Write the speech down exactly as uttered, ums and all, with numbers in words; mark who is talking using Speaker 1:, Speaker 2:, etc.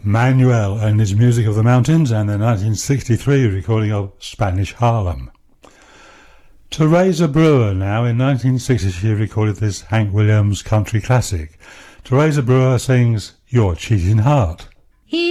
Speaker 1: Manuel and his Music of the Mountains, and the nineteen sixty-three recording of Spanish Harlem. Teresa Brewer now, in nineteen sixty she recorded this Hank Williams country classic. Teresa Brewer sings Your Cheating Heart.